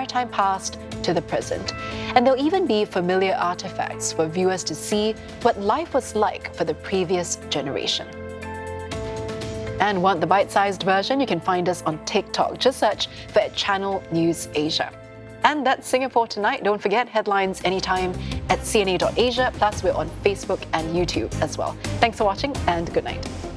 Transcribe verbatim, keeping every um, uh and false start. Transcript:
maritime past to the present. And there'll even be familiar artifacts for viewers to see what life was like for the previous generation. And want the bite-sized version? You can find us on TikTok. Just search for Channel News Asia. And that's Singapore Tonight. Don't forget, headlines anytime at C N A dot asia. Plus, we're on Facebook and YouTube as well. Thanks for watching and good night.